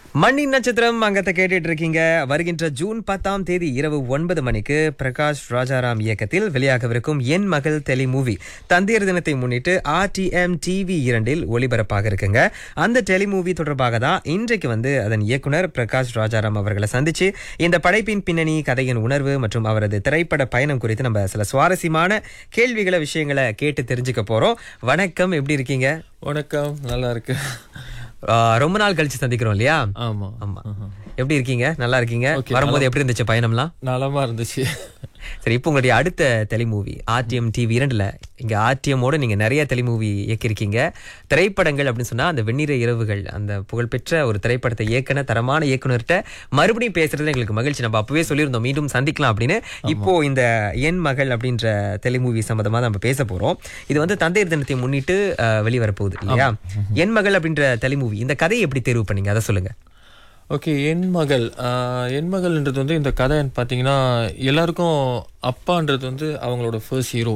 மண்ணின் நட்சத்திரம் அங்கத்தை கேட்டுட்டு இருக்கீங்க. வருகின்ற ஜூன் 10ஆம் தேதி இரவு 9 மணிக்கு பிரகாஷ் ராஜாராம் இயக்கத்தில் வெளியாகவிருக்கும் என் மகள் டெலி மூவி தந்தையர் தினத்தை முன்னிட்டு RTM TV 2 ஒளிபரப்பாக இருக்குங்க. அந்த டெலி மூவி தொடர்பாக தான் இன்றைக்கு அதன் இயக்குனர் பிரகாஷ் ராஜாராம் அவர்களை சந்திச்சு இந்த படைப்பின் பின்னணி, கதையின் உணர்வு மற்றும் அவரது திரைப்பட பயணம் குறித்து நம்ம சில சுவாரஸ்யமான கேள்விகளை, விஷயங்களை கேட்டு தெரிஞ்சுக்க போறோம். வணக்கம், எப்படி இருக்கீங்க? வணக்கம், நல்லா இருக்கு. ரொம்ப நாள் கழிச்சு சந்திக்கிறோம் இல்லையா? ஆமா ஆமா. எப்படி இருக்கீங்க? நல்லா இருக்கீங்க? வரும்போது எப்படி இருந்துச்சு பயணம்லாம்? நலமா இருந்துச்சு. சரி, இப்போ உங்களுடைய அடுத்த டெலிமூவி RTM TV 2ல இங்க RTM ஓட நீங்க நிறைய டெலிமூவி இயக்கியிருக்கீங்க. திரைப்படங்கள் அப்படின்னு சொன்னா அந்த வெண்ணிற இரவுகள், அந்த புகழ்பெற்ற ஒரு திரைப்படத்தை இயக்குன தரமான இயக்குனர்கிட்ட மறுபடியும் பேசுறது எங்களுக்கு மகிழ்ச்சி. நம்ம அப்பவே சொல்லியிருந்தோம் மீண்டும் சந்திக்கலாம் அப்படின்னு. இப்போ இந்த என் மகள் அப்படின்ற டெலிமூவி சம்பந்தமா நம்ம பேச போறோம். இது தந்தையர் தினத்தை முன்னிட்டு வெளிவரப்போகுது இல்லையா? என் மகள் அப்படின்ற டெலிமூவி, இந்த கதையை எப்படி தேர்வு பண்ணீங்க, அதை சொல்லுங்க. ஓகே, என் மகள்ன்றது இந்த கதை பார்த்தீங்கன்னா எல்லாருக்கும் அப்பான்றது அவங்களோட ஃபர்ஸ்ட் ஹீரோ.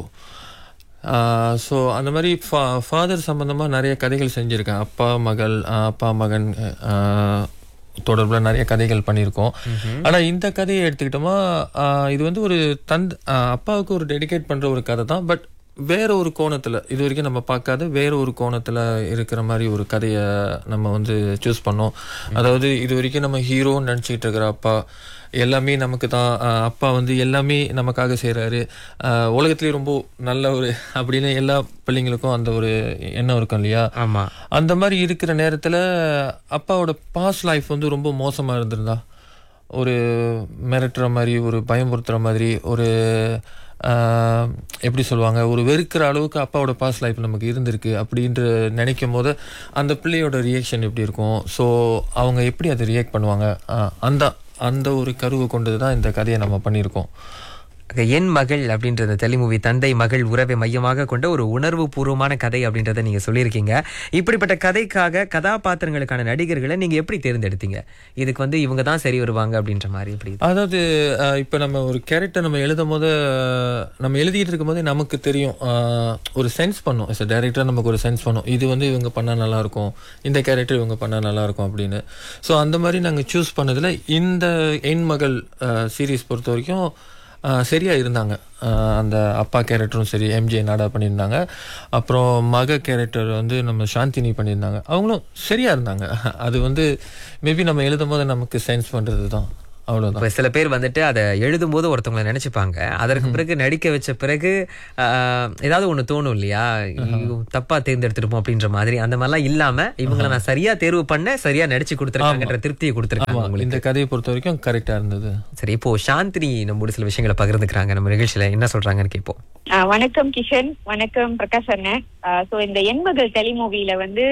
ஸோ அந்த மாதிரி ஃபாதர் சம்பந்தமாக நிறைய கதைகள் செஞ்சுருக்கேன். அப்பா மகன் தொடர்பில் நிறைய கதைகள் பண்ணியிருக்கோம். ஆனால் இந்த கதையை எடுத்துக்கிட்டோமா, இது ஒரு அப்பாவுக்கு ஒரு டெடிகேட் பண்ணுற ஒரு கதை தான். பட் வேற ஒரு கோணத்துல, இது வரைக்கும் நம்ம பார்க்காத வேற ஒரு கோணத்துல இருக்கிற மாதிரி ஒரு கதையை நம்ம சூஸ் பண்ணோம். அதாவது இது வரைக்கும் நம்ம ஹீரோன்னு நினைச்சிட்டு இருக்கிற அப்பா எல்லாமே நமக்கு தான், அப்பா எல்லாமே நமக்காக செய்யறாரு, உலகத்திலேயே ரொம்ப நல்ல ஒரு அப்படின்னு எல்லா பிள்ளைங்களுக்கும் அந்த ஒரு எண்ணம் இருக்கும் இல்லையா? ஆமா. அந்த மாதிரி இருக்கிற நேரத்துல அப்பாவோட பாஸ்ட் லைஃப் ரொம்ப மோசமா இருந்திருந்தா, ஒரு மிரட்டுற மாதிரி, ஒரு பயமுறுத்துற மாதிரி, ஒரு எப்படி சொல்லுவாங்க, ஒரு வெறுக்கிற அளவுக்கு அப்பாவோட பாஸ்ட் லைஃப் நமக்கு இருந்திருக்கு அப்படின்ற நினைக்கும் போது அந்த பிள்ளையோட ரியாக்ஷன் எப்படி இருக்கும், ஸோ அவங்க எப்படி அதை ரியாக்ட் பண்ணுவாங்க, அந்த ஒரு கருவை கொண்டு தான் இந்த கதையை நம்ம பண்ணியிருக்கோம். என் மகள் அப்படின்ற டெலிமூவி தந்தை மகள் உறவை மையமாக கொண்ட ஒரு உணர்வு பூர்வமான கதை அப்படின்றத நீங்க சொல்லியிருக்கீங்க. இப்படிப்பட்ட கதைக்காக கதாபாத்திரங்களுக்கான நடிகர்களை நீங்க எப்படி தேர்ந்தெடுத்தீங்க? இதுக்கு இவங்க தான் சரி வருவாங்க அப்படின்ற மாதிரி எப்படி? அதாவது இப்ப நம்ம ஒரு கேரக்டர் நம்ம எழுதிட்டு இருக்கும் போது நமக்கு தெரியும், ஒரு சென்ஸ் பண்ணும். டைரக்டர் நமக்கு ஒரு சென்ஸ் பண்ணும், இது இவங்க பண்ணா நல்லா இருக்கும், இந்த கேரக்டர் இவங்க பண்ணா நல்லா இருக்கும் அப்படின்னு. ஸோ அந்த மாதிரி நாங்கள் சூஸ் பண்ணதுல இந்த என் மகள் சீரீஸ் பொறுத்த வரைக்கும் சரியா இருந்தாங்க. அந்த அப்பா கேரக்டரும் சரி, MJ நாடா பண்ணியிருந்தாங்க. அப்புறம் மக கேரக்டர் நம்ம சாந்தினி பண்ணியிருந்தாங்க. அவங்களும் சரியா இருந்தாங்க. அது மேபி நம்ம எழுதும் போது நமக்கு சென்ஸ் பண்றது தான், அவ்வளவுதான். சில பேர் அதை எழுதும் போது ஒருத்தவங்களை நினைச்சுப்பாங்க, அதற்கு பிறகு நடிக்க வச்ச பிறகு ஏதாவது ஒண்ணு தோணும் இல்லையா, தப்பா தேர்ந்தெடுத்திருப்போம் அப்படின்ற மாதிரி. அந்த மாதிரிலாம் இல்லாம இவங்களை நான் சரியா தேர்வு பண்ண, சரியா நடிச்சு கொடுத்துருக்காங்கன்ற திருப்தியை கொடுத்துருக்காங்க. இந்த கதையை பொறுத்த வரைக்கும் கரெக்டா இருந்தது. சரி, இப்போ சாந்தினி நம்மோட சில விஷயங்களை பகிர்ந்துக்கிறாங்க. நம்ம நிகழ்ச்சியில என்ன சொல்றாங்கன்னு கேட்போம். வணக்கம் கிஷன், வணக்கம் பிரகாஷ் அண்ணன். சோ இந்த என் மகள் டெலிமூவில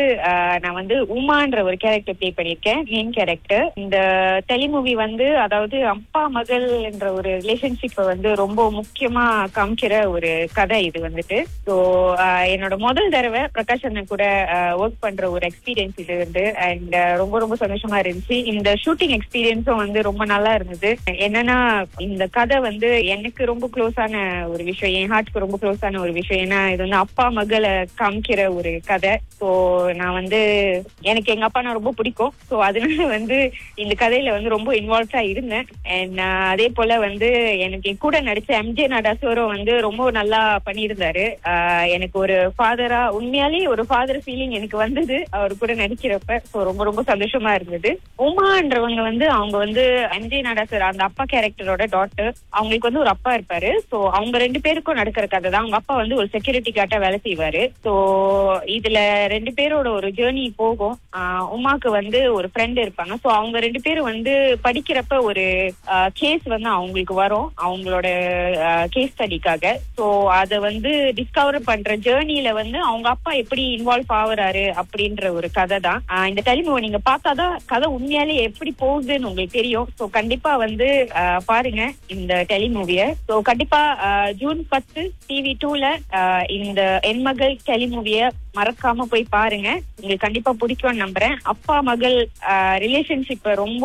நான் உமான்ற ஒரு கேரக்டர் பிளே பண்ணிருக்கேன், மெயின் கேரக்டர். இந்த டெலிமூவி அதாவது அப்பா மகள் என்ற ஒரு ரிலேஷன்ஷிப்பை ரொம்ப முக்கியமா காமிக்கிற ஒரு கதை இது. ஸோ என்னோட முதல் தடவை பிரகாஷ் அண்ணன் கூட ஒர்க் பண்ற ஒரு எக்ஸ்பீரியன்ஸ் இது அண்ட் ரொம்ப ரொம்ப சந்தோஷமா இருந்துச்சு. இந்த ஷூட்டிங் எக்ஸ்பீரியன்ஸும் ரொம்ப நல்லா இருந்தது. என்னன்னா இந்த கதை எனக்கு ரொம்ப க்ளோஸான ஒரு விஷயம், என் ஹார்ட்க்கு ரொம்ப க்ளோஸான ஒரு விஷயம். ஏன்னா இது அப்பா மகளை காமிக்கிற ஒரு கதை. ஸோ நான் எனக்கு எங்க அப்பா நான் ரொம்ப பிடிக்கும். ஸோ அதனால இந்த கதையில ரொம்ப இன்வால்வ்டா இருந்தேன். அண்ட் அதே போல எனக்கு என் கூட நடிச்ச MJ நாடாசுவரும் ரொம்ப நல்லா பண்ணியிருந்தாரு. எனக்கு ஒரு ஃபாதரா, உண்மையாலே ஒரு ஃபாதர் ஃபீலிங் எனக்கு வந்தது அவர் கூட நடிக்கிறப்ப. ஸோ ரொம்ப ரொம்ப சந்தோஷமா இருந்தது. உமான்றவங்க அவங்க MJ நாடாசுவர் அந்த அப்பா கேரக்டரோட டாட்டர். அவங்களுக்கு ஒரு அப்பா இருப்பாரு. ஸோ அவங்க ரெண்டு பேருக்கும் நடக்கிற கதை தான். அவங்க அப்பா ஒரு செக்யூரிட்டி கார்டா வேலை செய்வாரு. ஸோ இதுல ரெண்டு பேரோட ஒரு ஜேர்னி போகும். உமாக்கு ஒரு ஃப்ரெண்ட் இருப்பாங்க. ஸோ அவங்க ரெண்டு பேரும் படிக்கிறப்ப ஒரு கேஸ் அவங்களுக்கு வரும், அவங்களோட கேஸ் ஸ்டடிக்காக. ஸோ அதை டிஸ்கவர் பண்ற ஜேர்னில அவங்க அப்பா எப்படி இன்வால்வ் ஆகுறாரு அப்படின்ற ஒரு கதை தான் இந்த டெலிமூவி. நீங்க பார்த்தாதான் கதை உண்மையாலே எப்படி போகுதுன்னு உங்களுக்கு தெரியும். ஸோ கண்டிப்பா பாருங்க இந்த டெலிமூவிய. ஸோ கண்டிப்பா ஜூன் 10 TV 2ல இந்த என் மகள் டெலிமூவிய மறக்காம போய் பாருங்க, உங்களுக்கு கண்டிப்பா பிடிக்கும்னு நம்புறேன். அப்பா மகள் ரிலேஷன்ஷிப் ரொம்ப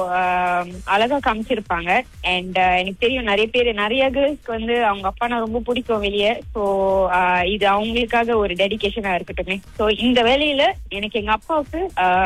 அழகா காமிச்சிருப்பாங்க. அண்ட் எனக்கு தெரியும் நிறைய கேர்ள்ஸ்க்கு அவங்க அப்பா நான் ரொம்ப பிடிக்கும் வெளியே. ஸோ இது அவங்களுக்காக ஒரு டெடிகேஷனா இருக்கட்டுமே. ஸோ இந்த வேலையில எனக்கு எங்க அப்பாவுக்கு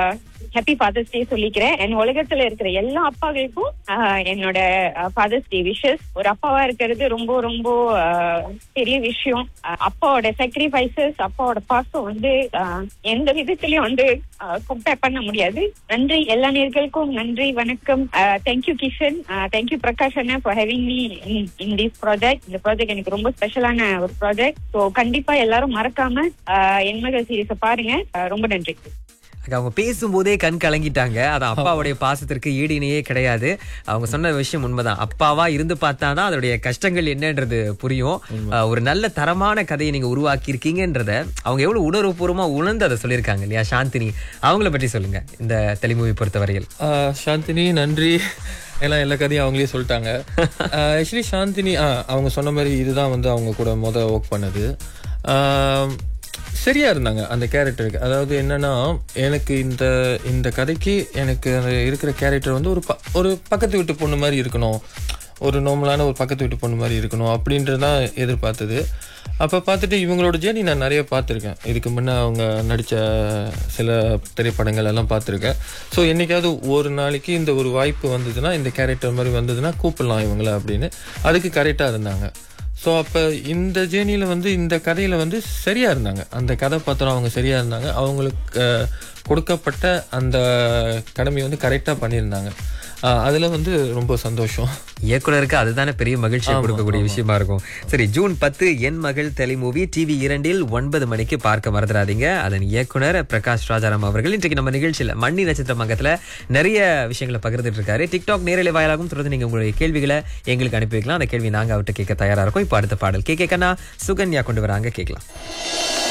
ஹாப்பி ஃபாதர்ஸ் டே சொல்லிக்கிறேன். என் உலகத்துல இருக்கிற எல்லா அப்பாக்களுக்கும் என்னோட ஃபாதர்ஸ் டே விஷஸ். ஒரு அப்பாவா இருக்கிறது ரொம்ப ரொம்ப பெரிய விஷயம். அப்பாவோட சாக்ரிஃபைசஸ், அப்பாவோட பாசம் வந்து எந்த விதத்திலயும் வந்து கம்பேர் பண்ண முடியாது. நன்றி எல்லா நேர்களுக்கும். நன்றி, வணக்கம். Thank you Kishan, thank you Prakash Anna for having me in this project. இந்த ப்ராஜெக்ட் எனக்கு ரொம்ப ஸ்பெஷலான ஒரு ப்ராஜெக்ட். ஸோ கண்டிப்பா எல்லாரும் மறக்காம என் மகள் சீரிஸை பாருங்க. ரொம்ப நன்றி. அவங்க பேசும்போதே கண் கலங்கிட்டாங்க. அது அப்பாவுடைய பாசத்திற்கு ஈடு இணையே கிடையாது. அவங்க சொன்ன விஷயம் உண்மைதான். அப்பாவா இருந்து பார்த்தாதான் அதோடைய கஷ்டங்கள் என்னன்றது புரியும். ஒரு நல்ல தரமான கதையை நீங்க உருவாக்கி இருக்கீங்கன்றத அவங்க எவ்வளவு உணர்வுபூர்வமா உணர்ந்து அதை சொல்லியிருக்காங்க இல்லையா? சாந்தினி, அவங்கள பற்றி சொல்லுங்க இந்த டெலிமூவி பொறுத்தவரையில். சாந்தினி நன்றி. எல்லாம் எல்லா கதையும் அவங்களே சொல்லிட்டாங்க. ஆக்சுவலி சாந்தினி அவங்க சொன்ன மாதிரி இதுதான் வந்து அவங்க கூட ஒர்க் பண்ணது. சரியா இருந்தாங்க அந்த கேரக்டருக்கு. அதாவது என்னன்னா, எனக்கு இந்த கதைக்கு எனக்கு இருக்கிற கேரக்டர் வந்து ஒரு பக்கத்து வீட்டு பொண்ணு மாதிரி இருக்கணும், ஒரு நார்மலான ஒரு பக்கத்து வீட்டு பொண்ணு மாதிரி இருக்கணும் அப்படின்றது தான் எதிர்பார்த்தது. அப்போ பார்த்துட்டு இவங்களோட ஜேர்னி நான் நிறைய பார்த்துருக்கேன். இதுக்கு முன்னே அவங்க நடித்த சில திரைப்படங்கள் எல்லாம் பார்த்துருக்கேன். ஸோ என்னைக்காவது ஒரு நாளைக்கு இந்த ஒரு வாய்ப்பு வந்ததுன்னா, இந்த கேரக்டர் மாதிரி வந்ததுன்னா கூப்பிடலாம் இவங்கள அப்படின்னு, அதுக்கு கரெக்டாக இருந்தாங்க. ஸோ அப்போ இந்த ஜேர்னியில் வந்து இந்த கதையில் வந்து சரியாக இருந்தாங்க. அந்த கதாபாத்திரம் அவங்க சரியாக இருந்தாங்க. அவங்களுக்கு கொடுக்கப்பட்ட அந்த கடமையை வந்து கரெக்டாக பண்ணியிருந்தாங்க. அதில் வந்து ரொம்ப சந்தோஷம். இயக்குனருக்கு அதுதானே பெரிய மகிழ்ச்சியை கொடுக்கக்கூடிய விஷயமா இருக்கும். சரி, ஜூன் 10 என் மகள் டெலிமூவி TV 2 9 மணிக்கு பார்க்க மறந்துடாதீங்க. அதன் இயக்குனர் பிரகாஷ் ராஜாராம் அவர்கள் இன்றைக்கு நம்ம நிகழ்ச்சியில் மண்ணி நட்சத்திர மங்கத்துல நிறைய விஷயங்களை பகிர்ந்துட்டு இருக்காரு. டிக்டாக் நேரலை வாயிலாகவும் தொடர்ந்து நீங்க உங்களுடைய கேள்விகளை எங்களுக்கு அனுப்பி வைக்கலாம். அந்த கேள்வி நாங்க அவர்கிட்ட கேட்க தயாரா இருக்கோம். இப்போ அடுத்த பாடல் கே கண்ணா சுகன்யா கொண்டு வராங்க, கேட்கலாம்.